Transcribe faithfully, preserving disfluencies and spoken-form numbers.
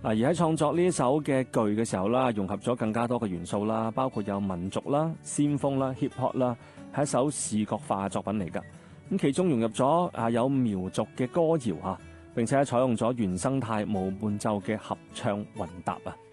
而喺創作呢首嘅句嘅時候啦，融合咗更加多嘅元素啦，包括有民族啦、先鋒啦、hip hop 啦，係一首視覺化嘅作品嚟㗎。咁其中融入咗啊有苗族嘅歌謠嚇，並且採用咗原生態無伴奏嘅合唱混搭啊。